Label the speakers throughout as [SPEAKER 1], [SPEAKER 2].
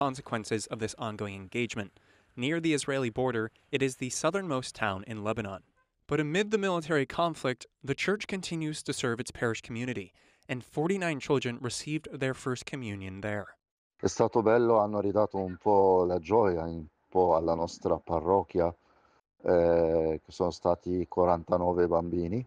[SPEAKER 1] consequences of this ongoing engagement. Near the Israeli border, it is the southernmost town in Lebanon. But amid the military conflict, the church continues to serve its parish community, and 49 children received their first communion there.
[SPEAKER 2] È stato bello, hanno ridato un po' la gioia un po' alla nostra parrocchia, che sono stati 49 bambini.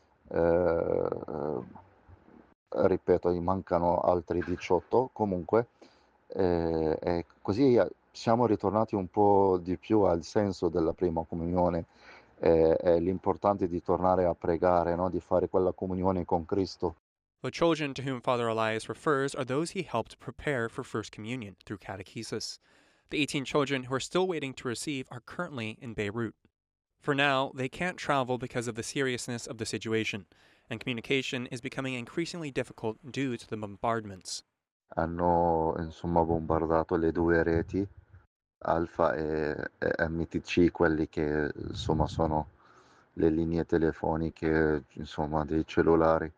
[SPEAKER 2] Ripeto, gli mancano altri 18 comunque, e così siamo ritornati un po' di più al senso della prima comunione. È l'importante di tornare a pregare, no? Di fare quella comunione con Cristo.
[SPEAKER 1] The children to whom Father Elias refers are those he helped prepare for First Communion through catechesis. The 18 children who are still waiting to receive are currently in Beirut. For now, they can't travel because of the seriousness of the situation, and communication is becoming increasingly difficult due to the bombardments.
[SPEAKER 2] Hanno insomma bombardato le due reti, Alfa e MTC, quelli che insomma sono le linee telefoniche, insomma, dei cellulari.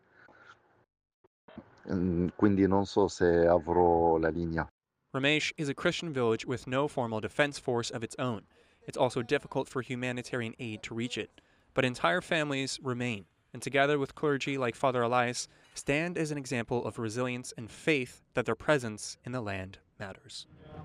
[SPEAKER 2] Quindi non so se avrò la linea.
[SPEAKER 1] Ramesh is a Christian village with no formal defense force of its own. It's also difficult for humanitarian aid to reach it. But entire families remain, and together with clergy like Father Elias, stand as an example of resilience and faith that their presence in the land matters.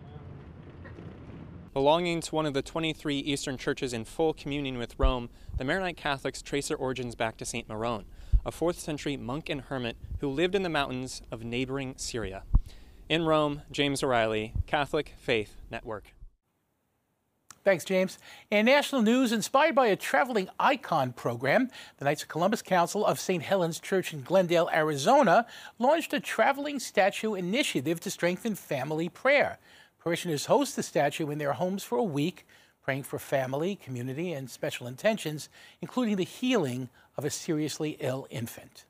[SPEAKER 1] Belonging to one of the 23 Eastern churches in full communion with Rome, the Maronite Catholics trace their origins back to St. Maron, a 4th century monk and hermit who lived in the mountains of neighboring Syria. In Rome, James O'Reilly, Catholic Faith Network.
[SPEAKER 3] Thanks, James. In national news, inspired by a traveling icon program, the Knights of Columbus Council of St. Helens Church in Glendale, Arizona, launched a traveling statue initiative to strengthen family prayer. Parishioners host the statue in their homes for a week, praying for family, community, and special intentions, including the healing of a seriously ill infant.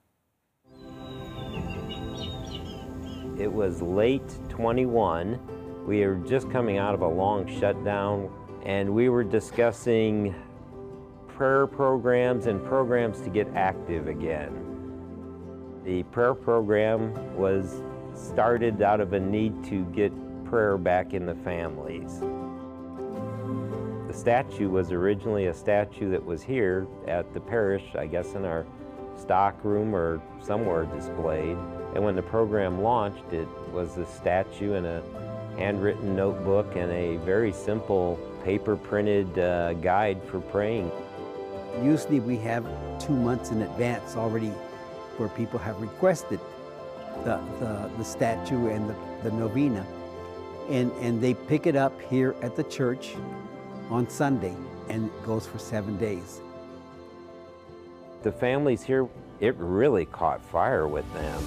[SPEAKER 4] It was late 21. We were just coming out of a long shutdown, and we were discussing prayer programs and programs to get active again. The prayer program was started out of a need to get prayer back in the families. The statue was originally a statue that was here at the parish, I guess in our stock room or somewhere displayed. And when the program launched, it was a statue and a handwritten notebook and a very simple paper-printed guide for praying.
[SPEAKER 5] Usually we have 2 months in advance already where people have requested the statue and the novena. And they pick it up here at the church on Sunday, and it goes for 7 days.
[SPEAKER 4] The families here, it really caught fire with them.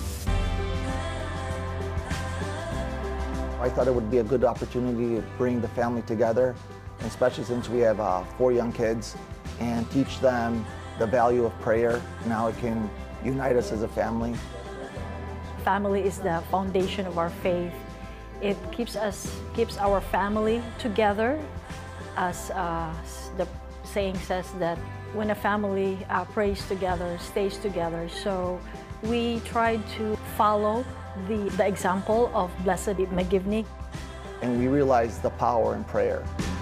[SPEAKER 6] I thought it would be a good opportunity to bring the family together, especially since we have 4 young kids, and teach them the value of prayer and how it can unite us as a family.
[SPEAKER 7] Family is the foundation of our faith. It keeps our family together, as the saying says that when a family prays together, stays together. So we try to follow the example of Blessed McGivney.
[SPEAKER 6] And we realize the power in prayer.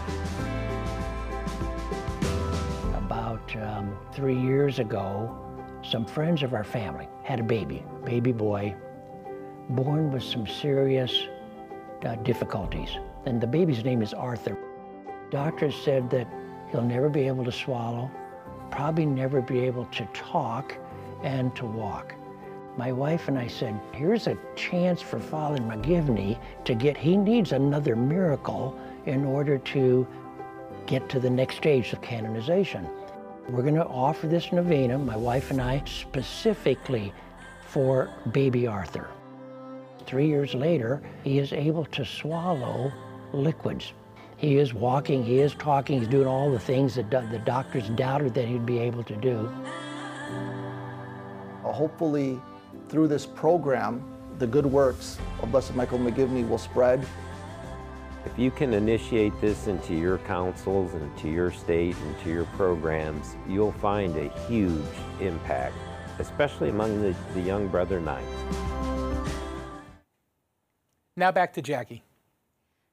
[SPEAKER 8] About 3 years ago, some friends of our family had a baby boy, born with some serious difficulties. And the baby's name is Arthur. Doctors said that he'll never be able to swallow, probably never be able to talk and to walk. My wife and I said, here's a chance for Father McGivney he needs another miracle in order to get to the next stage of canonization. We're going to offer this novena, my wife and I, specifically for baby Arthur. 3 years later, he is able to swallow liquids. He is walking, he is talking, he's doing all the things that the doctors doubted that he'd be able to do.
[SPEAKER 6] Hopefully, through this program, the good works of Blessed Michael McGivney will spread.
[SPEAKER 4] If you can initiate this into your councils and to your state and to your programs, you'll find a huge impact, especially among the young brother Knights.
[SPEAKER 3] Now back to Jackie.